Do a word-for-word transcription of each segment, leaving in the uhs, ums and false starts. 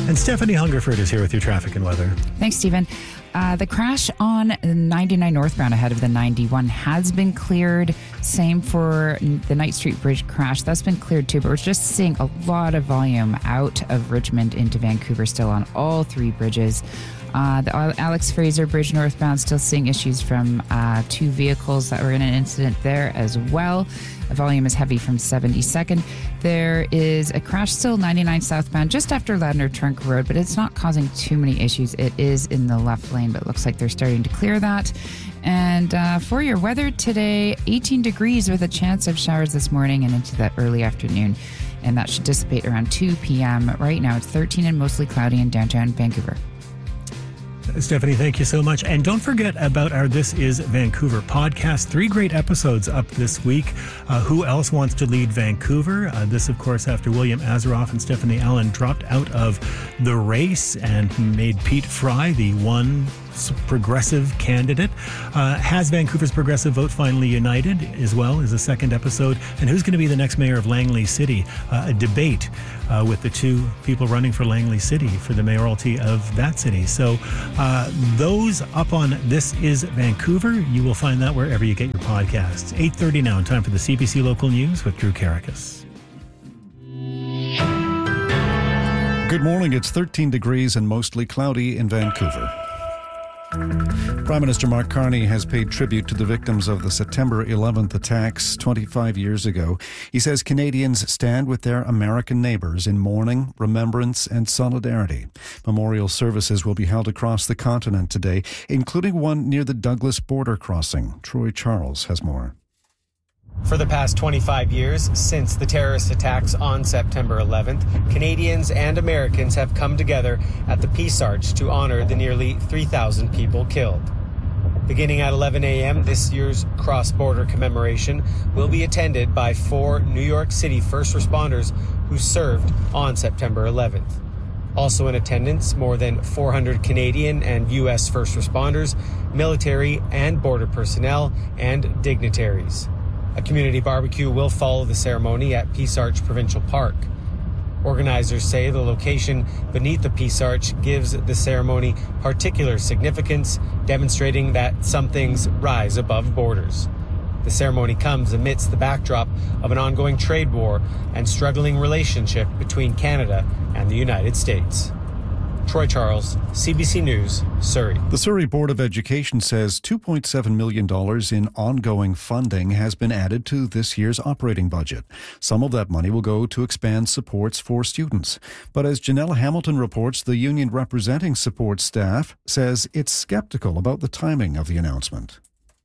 And Stephanie Hungerford is here with your traffic and weather. Thanks, Stephen. Uh, the crash on ninety-nine northbound ahead of the ninety-one has been cleared. Same for the Knight Street Bridge crash. That's been cleared too, but we're just seeing a lot of volume out of Richmond into Vancouver still on all three bridges. Uh, the Alex Fraser Bridge northbound still seeing issues from uh, two vehicles that were in an incident there as well. The volume is heavy from seventy-second. There is a crash still ninety-nine southbound just after Ladner Trunk Road, but it's not causing too many issues. It is in the left lane, but it looks like they're starting to clear that. And uh, for your weather today, eighteen degrees with a chance of showers this morning and into the early afternoon. And that should dissipate around two p.m. Right now it's thirteen and mostly cloudy in downtown Vancouver. Stephanie, thank you so much. And don't forget about our This Is Vancouver podcast. Three great episodes up this week. Uh, Who Else Wants to Lead Vancouver? Uh, this, of course, after William Azeroff and Stephanie Allen dropped out of the race and made Pete Fry the one progressive candidate. Uh, has Vancouver's progressive vote finally united as well is a second episode. And who's going to be the next mayor of Langley City? Uh, a debate uh, with the two people running for Langley City for the mayoralty of that city. So uh, those up on This Is Vancouver. You will find that wherever you get your podcasts. eight thirty now, time for the C B C Local News with Drew Karakas. Good morning. It's thirteen degrees and mostly cloudy in Vancouver. Prime Minister Mark Carney has paid tribute to the victims of the September eleventh attacks twenty-five years ago. He says Canadians stand with their American neighbours in mourning, remembrance and solidarity. Memorial services will be held across the continent today, including one near the Douglas border crossing. Troy Charles has more. For the past twenty-five years, since the terrorist attacks on September eleventh, Canadians and Americans have come together at the Peace Arch to honor the nearly three thousand people killed. Beginning at eleven a.m., this year's cross-border commemoration will be attended by four New York City first responders who served on September eleventh. Also in attendance, more than four hundred Canadian and U S first responders, military and border personnel, and dignitaries. A community barbecue will follow the ceremony at Peace Arch Provincial Park. Organizers say the location beneath the Peace Arch gives the ceremony particular significance, demonstrating that some things rise above borders. The ceremony comes amidst the backdrop of an ongoing trade war and struggling relationship between Canada and the United States. Troy Charles, C B C News, Surrey. The Surrey Board of Education says two point seven million dollars in ongoing funding has been added to this year's operating budget. Some of that money will go to expand supports for students. But as Janella Hamilton reports, the union representing support staff says it's skeptical about the timing of the announcement.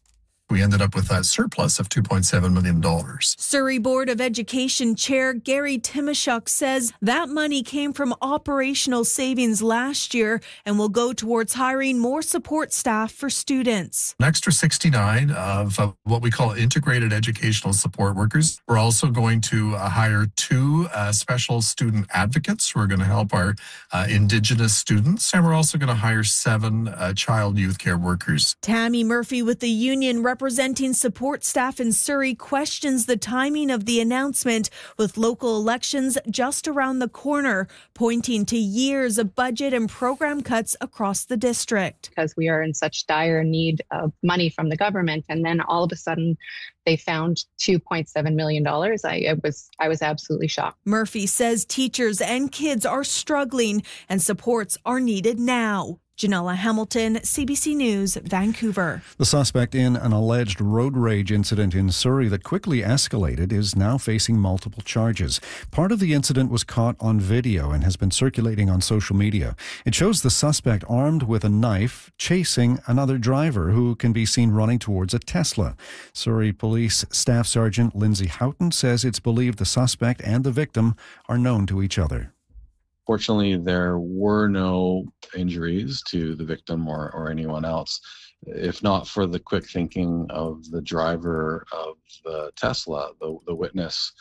We ended up with a surplus of two point seven million dollars. Surrey Board of Education Chair Gary Timoshuk says that money came from operational savings last year and will go towards hiring more support staff for students. An extra sixty-nine of uh, what we call integrated educational support workers. We're also going to uh, hire two uh, special student advocates who are going to help our uh, Indigenous students. And we're also going to hire seven uh, child youth care workers. Tammy Murphy with the union representing support staff in Surrey questions the timing of the announcement with local elections just around the corner, pointing to years of budget and program cuts across the district. Because we are in such dire need of money from the government, and then all of a sudden they found two point seven million dollars. I, I was I was absolutely shocked. Murphy says teachers and kids are struggling and supports are needed now. Janella Hamilton, C B C News, Vancouver. The suspect in an alleged road rage incident in Surrey that quickly escalated is now facing multiple charges. Part of the incident was caught on video and has been circulating on social media. It shows the suspect armed with a knife chasing another driver who can be seen running towards a Tesla. Surrey Police Staff Sergeant Lindsay Houghton says it's believed the suspect and the victim are known to each other. Fortunately, there were no injuries to the victim or, or anyone else. If not for the quick thinking of the driver of the Tesla, the, the witness,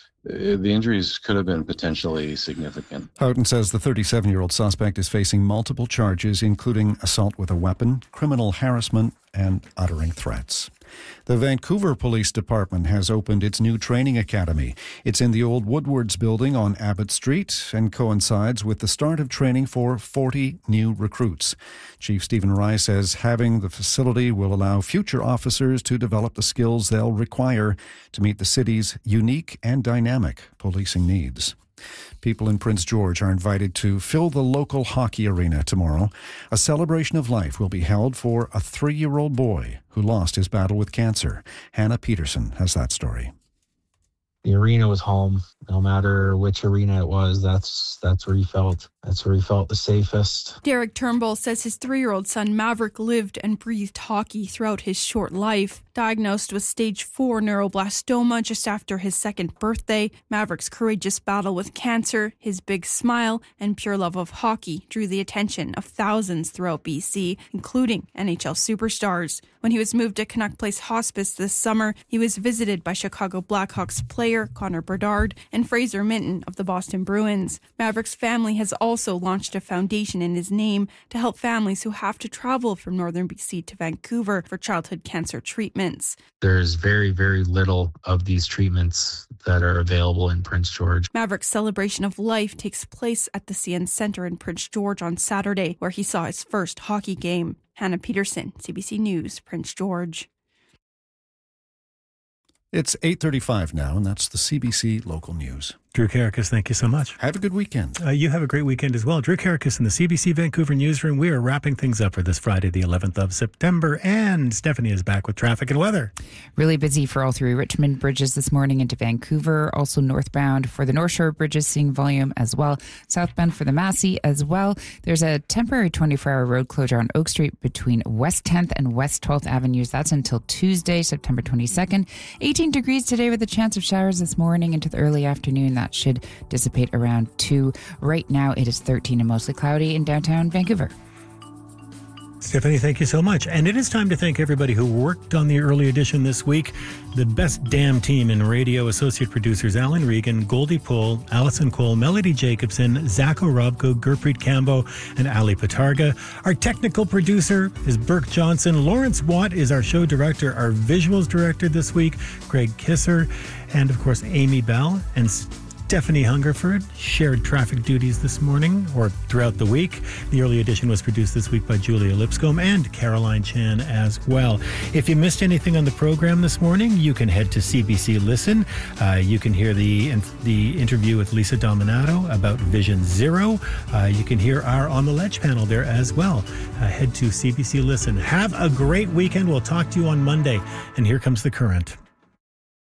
the injuries could have been potentially significant. Houghton says the thirty-seven-year-old suspect is facing multiple charges, including assault with a weapon, criminal harassment, and uttering threats. The Vancouver Police Department has opened its new training academy. It's in the old Woodwards building on Abbott Street and coincides with the start of training for forty new recruits. Chief Stephen Rye says having the facility will allow future officers to develop the skills they'll require to meet the city's unique and dynamic policing needs. People in Prince George are invited to fill the local hockey arena tomorrow. A celebration of life will be held for a three-year-old boy who lost his battle with cancer. Hannah Peterson has that story. The arena was home. No matter which arena it was, that's that's where he felt. That's where he felt the safest. Derek Turnbull says his three-year-old son Maverick lived and breathed hockey throughout his short life. Diagnosed with stage four neuroblastoma just after his second birthday, Maverick's courageous battle with cancer, his big smile, and pure love of hockey drew the attention of thousands throughout B C, including N H L superstars. When he was moved to Canuck Place Hospice this summer, he was visited by Chicago Blackhawks player Connor Bedard and Fraser Minton of the Boston Bruins. Maverick's family has also launched a foundation in his name to help families who have to travel from northern B C to Vancouver for childhood cancer treatments. There's very, very little of these treatments that are available in Prince George. Maverick's celebration of life takes place at the C N Centre in Prince George on Saturday, where he saw his first hockey game. Hannah Peterson, C B C News, Prince George. It's eight thirty-five now, and that's the C B C Local News. Drew Karakis, thank you so much. Have a good weekend. Uh, you have a great weekend as well. Drew Karakis in the C B C Vancouver newsroom. We are wrapping things up for this Friday, the eleventh of September, and Stephanie is back with traffic and weather. Really busy for all three Richmond bridges this morning into Vancouver. Also northbound for the North Shore bridges, seeing volume as well. Southbound for the Massey as well. There's a temporary twenty-four hour road closure on Oak Street between West tenth and West twelfth Avenues. That's until Tuesday, September twenty-second. eighteen degrees today with a chance of showers this morning into the early afternoon. That should dissipate around two. Right now it is thirteen and mostly cloudy in downtown Vancouver. Stephanie, thank you so much. And it is time to thank everybody who worked on the early edition this week. The best damn team in radio, associate producers Alan Regan, Goldie Pohl, Allison Cole, Melody Jacobson, Zach Orobko, Gurpreet Cambo, and Ali Patarga. Our technical producer is Burke Johnson. Lawrence Watt is our show director. Our visuals director this week, Greg Kisser. And, of course, Amy Bell and Stephanie Hungerford shared traffic duties this morning or throughout the week. The early edition was produced this week by Julia Lipscomb and Caroline Chan as well. If you missed anything on the program this morning, you can head to C B C Listen. Uh, you can hear the the interview with Lisa Dominato about Vision Zero. Uh, you can hear our On the Ledge panel there as well. Uh, head to C B C Listen. Have a great weekend. We'll talk to you on Monday. And here comes The Current.